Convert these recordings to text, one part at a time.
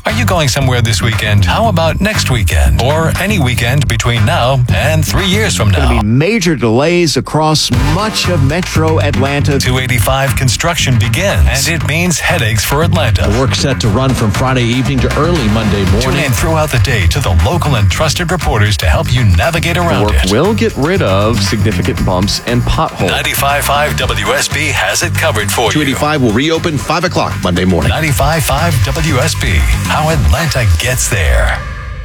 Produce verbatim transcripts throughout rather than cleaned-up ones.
Are you going somewhere this weekend? How about next weekend? Or any weekend between now and three years from now? There will be major delays across much of Metro Atlanta. two eighty-five construction begins, and it means headaches for Atlanta. The work set to run from Friday evening to early Monday morning. Tune in throughout the day to the local and trusted reporters to help you navigate around the work it. will get rid of significant bumps and potholes. ninety-five point five W S B has it covered for two you. two eighty-five will reopen five o'clock Monday morning. ninety-five point five W S B. How Atlanta gets there.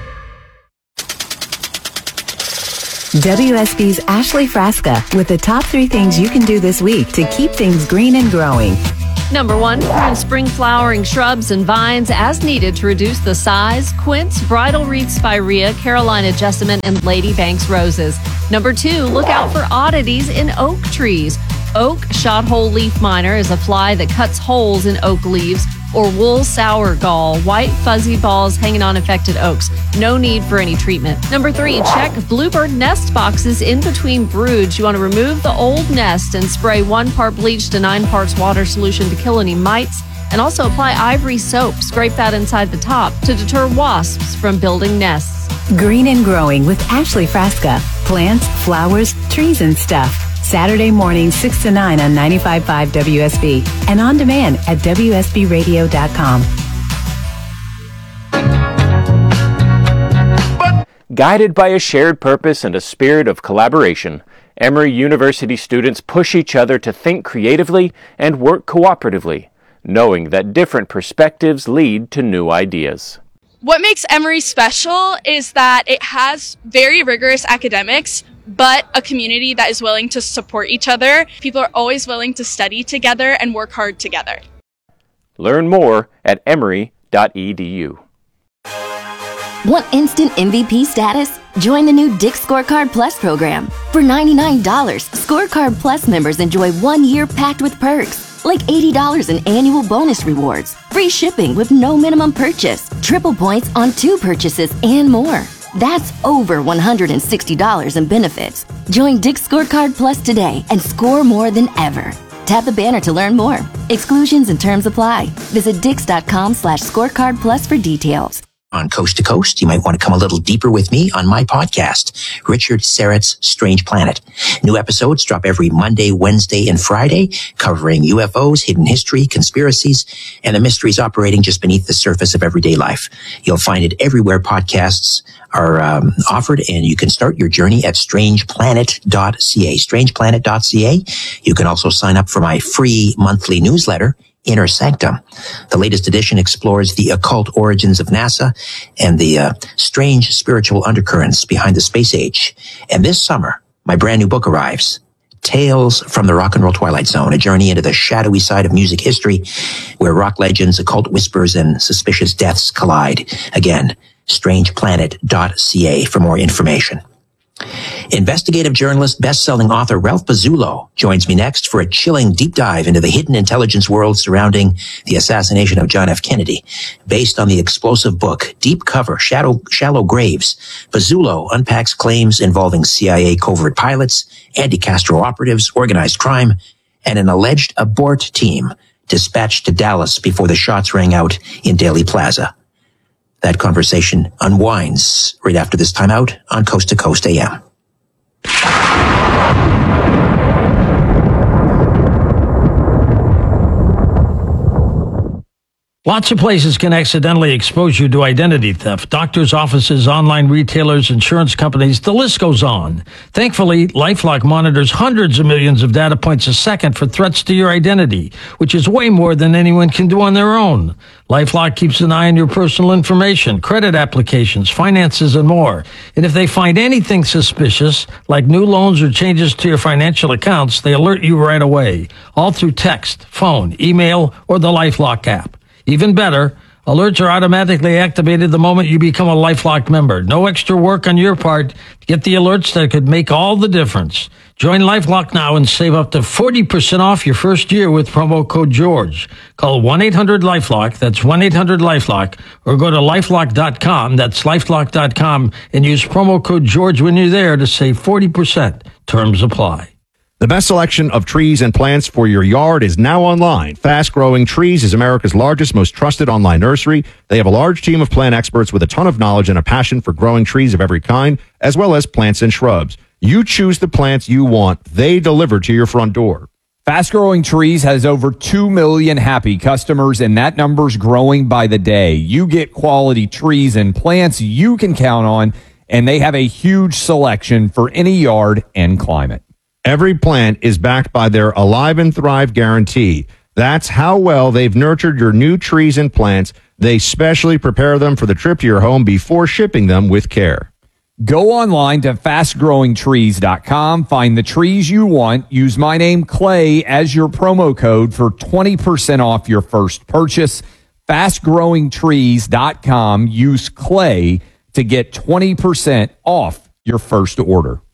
W S B's Ashley Frasca with the top three things you can do this week to keep things green and growing. Number one, prune spring flowering shrubs and vines as needed to reduce the size. Quince, bridal wreath spirea, Carolina jessamine, and Lady Banks roses. Number two, look out for oddities in oak trees. Oak shot hole leaf miner is a fly that cuts holes in oak leaves, or wool sour gall, white fuzzy balls hanging on affected oaks. No need for any treatment. Number three, check bluebird nest boxes in between broods. You want to remove the old nest and spray one part bleach to nine parts water solution to kill any mites. And also apply ivory soap. Scrape that inside the top to deter wasps from building nests. Green and Growing with Ashley Frasca. Plants, flowers, trees, and stuff. Saturday morning, six to nine on ninety-five point five W S B and on demand at W S B radio dot com. Guided by a shared purpose and a spirit of collaboration, Emory University students push each other to think creatively and work cooperatively, knowing that different perspectives lead to new ideas. What makes Emory special is that it has very rigorous academics, but a community that is willing to support each other. People are always willing to study together and work hard together. Learn more at emory dot e d u. Want instant M V P status? Join the new Dick's Scorecard Plus program. For ninety-nine dollars, Scorecard Plus members enjoy one year packed with perks, like eighty dollars in annual bonus rewards, free shipping with no minimum purchase, triple points on two purchases, and more. That's over one hundred sixty dollars in benefits. Join Dick's Scorecard Plus today and score more than ever. Tap the banner to learn more. Exclusions and terms apply. Visit dix.com slash scorecard plus for details. On Coast to Coast, you might want to come a little deeper with me on my podcast, Richard Syrett's Strange Planet. New episodes drop every Monday, Wednesday, and Friday, covering U F Os, hidden history, conspiracies, and the mysteries operating just beneath the surface of everyday life. You'll find it everywhere podcasts are um, offered, and you can start your journey at strange planet dot c a. strange planet dot c a. You can also sign up for my free monthly newsletter, Inner Sanctum. The latest edition explores the occult origins of NASA and the uh, strange spiritual undercurrents behind the space age. And this summer, my brand new book arrives, Tales from the Rock and Roll Twilight Zone, a journey into the shadowy side of music history where rock legends, occult whispers, and suspicious deaths collide. Again, strange planet dot c a for more information. Investigative journalist, best-selling author Ralph Pizzulo joins me next for a chilling deep dive into the hidden intelligence world surrounding the assassination of John F. Kennedy. Based on the explosive book, Deep Cover, Shadow, Shallow Graves, Pizzulo unpacks claims involving C I A covert pilots, anti-Castro operatives, organized crime, and an alleged abort team dispatched to Dallas before the shots rang out in Dealey Plaza. That conversation unwinds right after this timeout on Coast to Coast A M. Lots of places can accidentally expose you to identity theft. Doctors' offices, online retailers, insurance companies, the list goes on. Thankfully, LifeLock monitors hundreds of millions of data points a second for threats to your identity, which is way more than anyone can do on their own. LifeLock keeps an eye on your personal information, credit applications, finances, and more. And if they find anything suspicious, like new loans or changes to your financial accounts, they alert you right away, all through text, phone, email, or the LifeLock app. Even better, alerts are automatically activated the moment you become a LifeLock member. No extra work on your part. Get the alerts that could make all the difference. Join LifeLock now and save up to forty percent off your first year with promo code George. Call one eight hundred LifeLock, that's one eight hundred LifeLock, or go to lifelock dot com, that's lifelock dot com, and use promo code George when you're there to save forty percent. Terms apply. The best selection of trees and plants for your yard is now online. Fast Growing Trees is America's largest, most trusted online nursery. They have a large team of plant experts with a ton of knowledge and a passion for growing trees of every kind, as well as plants and shrubs. You choose the plants you want. They deliver to your front door. Fast Growing Trees has over two million happy customers, and that number's growing by the day. You get quality trees and plants you can count on, and they have a huge selection for any yard and climate. Every plant is backed by their Alive and Thrive guarantee. That's how well they've nurtured your new trees and plants. They specially prepare them for the trip to your home before shipping them with care. Go online to fast growing trees dot com. Find the trees you want. Use my name, Clay, as your promo code for twenty percent off your first purchase. fast growing trees dot com. Use Clay to get twenty percent off your first order.